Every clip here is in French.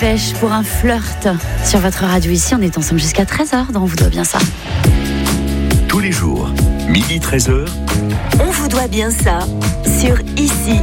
Dépêche pour un flirt sur votre radio ici. On est ensemble jusqu'à 13h, donc on vous doit bien ça. Tous les jours, midi 13h. On vous doit bien ça sur Ici.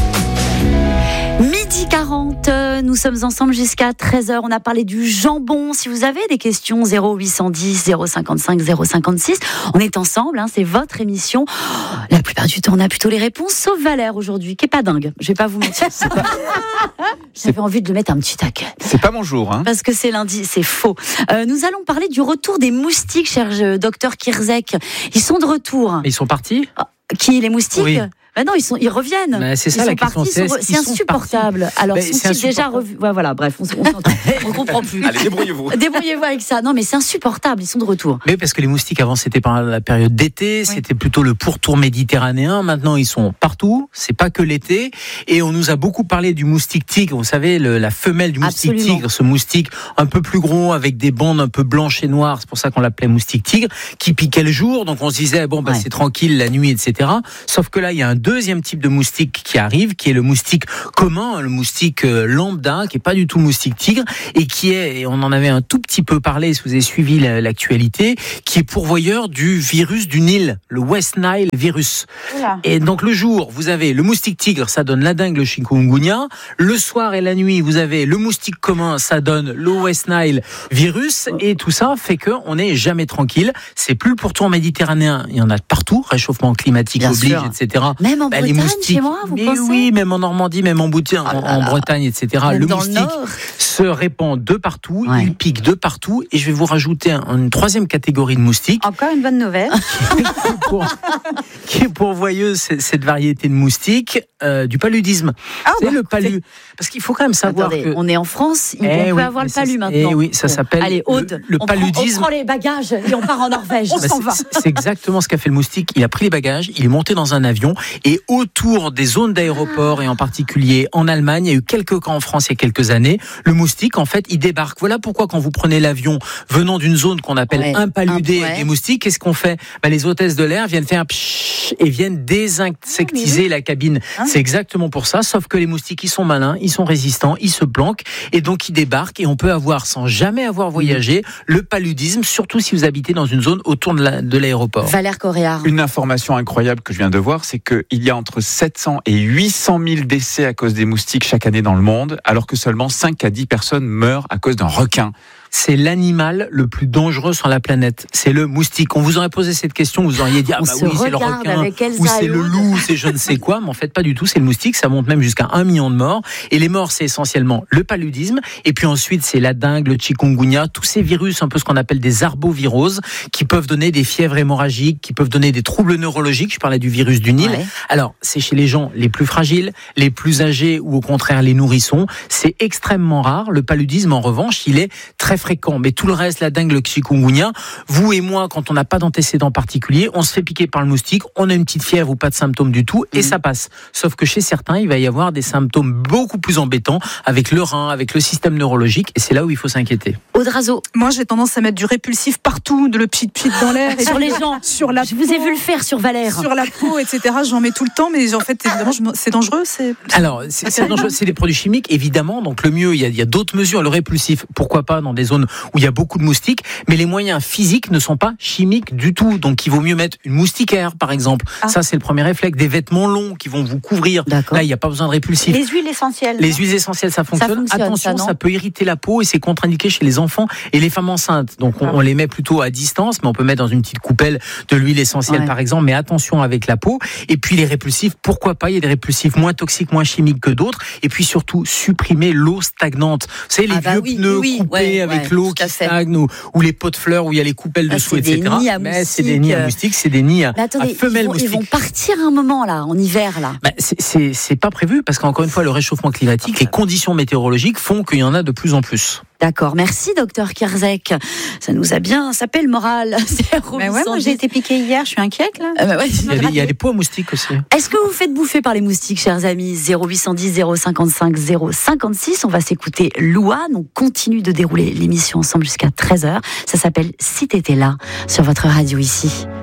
Midi 40, nous sommes ensemble jusqu'à 13h. On a parlé du jambon. Si vous avez des questions, 0810 055 056. On est ensemble, c'est votre émission. La plupart du temps, on a plutôt les réponses, sauf Valère aujourd'hui, qui est pas dingue. Je vais pas vous mentir. J'avais envie de le mettre un petit taquet. C'est pas mon jour, Parce que c'est lundi, c'est faux. Nous allons parler du retour des moustiques, cher docteur Kirzek. Ils sont de retour. Ils sont partis ? Qui, les moustiques ? Oui. Ben non, ils reviennent. Mais c'est ça la question. C'est insupportable. Alors, sont-ils déjà revus ? Voilà, bref, on comprend plus. Allez, débrouillez-vous. Débrouillez-vous avec ça. Non, mais c'est insupportable. Ils sont de retour. Mais parce que les moustiques avant c'était pendant la période d'été, c'était plutôt le pourtour méditerranéen. Maintenant ils sont partout. C'est pas que l'été. Et on nous a beaucoup parlé du moustique tigre. Vous savez, la femelle du moustique tigre, ce moustique un peu plus gros avec des bandes un peu blanches et noires. C'est pour ça qu'on l'appelait moustique tigre, qui piquait le jour. Donc on se disait c'est tranquille la nuit, etc. Sauf que là il y a un deuxième type de moustique qui arrive, qui est le moustique commun, le moustique lambda, qui est pas du tout moustique tigre, et on en avait un tout petit peu parlé si vous avez suivi l'actualité, qui est pourvoyeur du virus du Nil, le West Nile virus. Oula. Et donc le jour, vous avez le moustique tigre, ça donne la dengue, le chikungunya. Le soir et la nuit, vous avez le moustique commun, ça donne le West Nile virus, et tout ça fait qu'on n'est jamais tranquille. C'est plus le pourtour méditerranéen, il y en a partout, réchauffement climatique bien oblige, sûr. etc. Même en Bretagne, chez moi, vous pensez ? Oui, même en Normandie, même en Bretagne, etc. Même le dans moustique le se répand de partout, il pique de partout, et je vais vous rajouter une troisième catégorie de moustiques. Encore une bonne nouvelle. qui est pourvoyeuse, cette variété de moustiques, du paludisme. C'est le palu. Parce qu'il faut quand même savoir que... on est en France, on peut avoir le palu maintenant. Oui, ça s'appelle le paludisme. On prend les bagages et on part en Norvège. On s'en va. C'est exactement ce qu'a fait le moustique. Il a pris les bagages, il est monté dans un avion, et autour des zones d'aéroport, et en particulier en Allemagne, il y a eu quelques cas en France il y a quelques années, le moustique, en fait, il débarque. Voilà pourquoi quand vous prenez l'avion venant d'une zone qu'on appelle impaludée des moustiques, qu'est-ce qu'on fait ? Les hôtesses de l'air viennent faire pshhh et viennent désinsectiser la cabine. C'est exactement pour ça, sauf que les moustiques, ils sont malins, ils sont résistants, ils se planquent, et donc ils débarquent, et on peut avoir, sans jamais avoir voyagé, le paludisme, surtout si vous habitez dans une zone autour de l'aéroport. Valère Coréard. Une information incroyable que je viens de voir, c'est qu'il y a entre 700 et 800 000 décès à cause des moustiques chaque année dans le monde, alors que seulement 5 à 10 personnes meurent à cause d'un requin. C'est l'animal le plus dangereux sur la planète. C'est le moustique. On vous aurait posé cette question, vous auriez dit c'est le requin, ou c'est le loup, c'est je ne sais quoi, mais en fait pas du tout, c'est le moustique. Ça monte même jusqu'à 1 million de morts. Et les morts, c'est essentiellement le paludisme, et puis ensuite c'est la dengue, le chikungunya, tous ces virus, un peu ce qu'on appelle des arboviroses, qui peuvent donner des fièvres hémorragiques, qui peuvent donner des troubles neurologiques. Je parlais du virus du Nil. Alors c'est chez les gens les plus fragiles, les plus âgés, ou au contraire les nourrissons. C'est extrêmement rare. Le paludisme, en revanche, il est très fréquent. Mais tout le reste, la dengue, le chikungunya, vous et moi, quand on n'a pas d'antécédents particuliers, on se fait piquer par le moustique, on a une petite fièvre ou pas de symptômes du tout, et ça passe. Sauf que chez certains, il va y avoir des symptômes beaucoup plus embêtants avec le rein, avec le système neurologique, et c'est là où il faut s'inquiéter. Audrazo. Moi, j'ai tendance à mettre du répulsif partout, de le pit dans l'air. Sur les gens. Sur la Je vous ai vu le faire sur Valère. Sur la peau, etc. J'en mets tout le temps, mais en fait, évidemment, c'est dangereux. Alors, c'est dangereux. C'est des produits chimiques, évidemment. Donc, le mieux, il y a d'autres mesures. Le répulsif, pourquoi pas dans des zones où il y a beaucoup de moustiques, mais les moyens physiques ne sont pas chimiques du tout. Donc, il vaut mieux mettre une moustiquaire, par exemple. Ça, c'est le premier réflexe. Des vêtements longs qui vont vous couvrir. D'accord. Là, il n'y a pas besoin de répulsif. Les huiles essentielles. Les huiles essentielles, ça fonctionne. Attention, ça peut irriter la peau, et c'est contre-indiqué chez les enfants et les femmes enceintes. Donc, on les met plutôt à distance, mais on peut mettre dans une petite coupelle de l'huile essentielle, par exemple. Mais attention avec la peau. Et puis, les répulsifs, pourquoi pas? Il y a des répulsifs moins toxiques, moins chimiques que d'autres. Et puis, surtout, supprimer l'eau stagnante. Vous savez, les vieux pneus coupés avec l'eau qui stagne, ou les pots de fleurs où il y a les coupelles dessous, etc. Mais c'est des nids à moustiques, c'est des nids à femelles moustiques. Ils vont partir un moment, là, en hiver, là. C'est pas prévu, parce qu'encore une fois, le réchauffement climatique, les conditions météorologiques font qu'il y en a de plus en plus. D'accord, merci docteur Kirzek. Ça nous a bien sapé le moral. Moi j'ai été piquée hier, je suis inquiète là. Il y a les pots à moustiques aussi. Est-ce que vous faites bouffer par les moustiques, chers amis? 0810 055 056. On va s'écouter Louane. On continue de dérouler l'émission ensemble jusqu'à 13h. Ça s'appelle Si t'étais là sur votre radio ici.